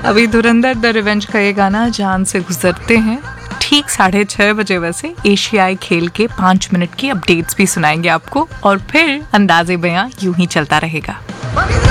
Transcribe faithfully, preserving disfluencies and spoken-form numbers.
अभी धुरंधर the revenge का ये गाना जान से गुजरते हैं। ठीक साढ़े छह बजे वैसे एशियाई खेल के पांच मिनट की अपडेट्स भी सुनाएंगे आपको और फिर अंदाज़े बयां यूं ही चलता रहेगा।